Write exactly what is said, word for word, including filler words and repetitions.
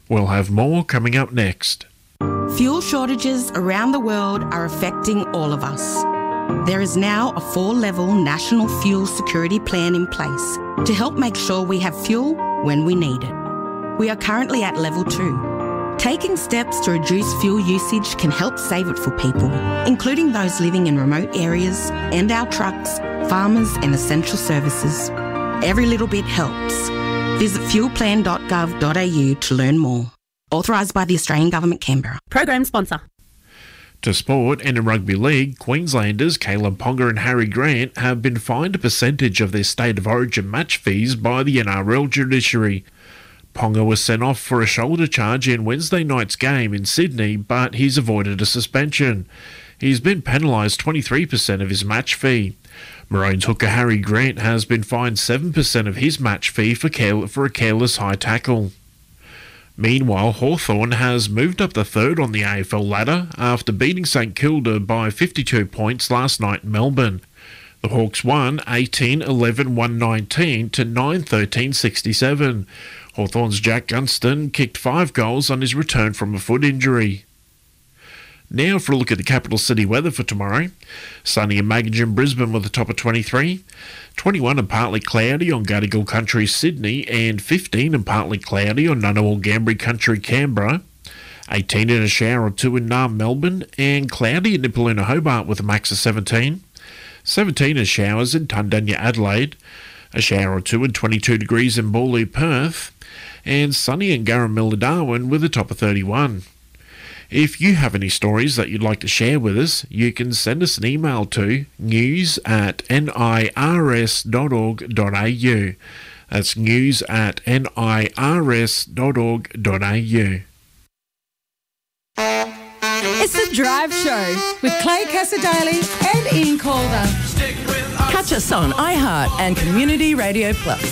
We'll have more coming up next. Fuel shortages around the world are affecting all of us. There is now a four-level national fuel security plan in place to help make sure we have fuel when we need it. We are currently at level two. Taking steps to reduce fuel usage can help save it for people, including those living in remote areas and our trucks, farmers and essential services. Every little bit helps. Visit fuel plan dot gov dot a u to learn more. Authorised by the Australian Government, Canberra. Program sponsor. To sport, and in rugby league, Queenslanders Caleb Ponga and Harry Grant have been fined a percentage of their State of Origin match fees by the N R L judiciary. Ponga was sent off for a shoulder charge in Wednesday night's game in Sydney, but he's avoided a suspension. He's been penalised twenty-three percent of his match fee. Maroons hooker Harry Grant has been fined seven percent of his match fee for, care- for a careless high tackle. Meanwhile, Hawthorn has moved up the third on the A F L ladder after beating St Kilda by fifty-two points last night in Melbourne. The Hawks won eighteen eleven one nineteen to nine thirteen sixty-seven. Hawthorn's Jack Gunston kicked five goals on his return from a foot injury. Now for a look at the capital city weather for tomorrow. Sunny in Magogin, Brisbane with a top of twenty-three. twenty-one and partly cloudy on Gadigal Country, Sydney, and fifteen and partly cloudy on Ngunnawal Gambri Country, Canberra. eighteen and a shower or two in Naarm, Melbourne, and cloudy in Nipaluna, Hobart with a max of seventeen. seventeen and showers in Tundanya, Adelaide. A shower or two and twenty-two degrees in Boorloo, Perth. And sunny in Garramilla, Darwin with a top of thirty-one. If you have any stories that you'd like to share with us, you can send us an email to news at nirs dot org dot a u. That's news at nirs dot org dot a u. It's The Drive Show with Clay Casadale and Ian Calder. Catch us on iHeart and Community Radio Plus.